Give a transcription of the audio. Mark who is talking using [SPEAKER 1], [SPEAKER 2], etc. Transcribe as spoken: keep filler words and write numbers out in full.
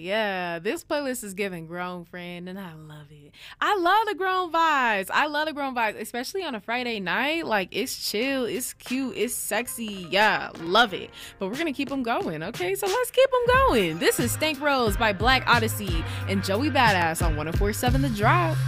[SPEAKER 1] Yeah, this playlist is giving grown friend, and I love it. I love the grown vibes. I love the grown vibes, especially on a Friday night. Like, it's chill, it's cute, it's sexy. Yeah, love it. But we're gonna keep them going, okay? So let's keep them going. This is Stank Rose by Black Odyssey and Joey Badass on one oh four point seven The Drop.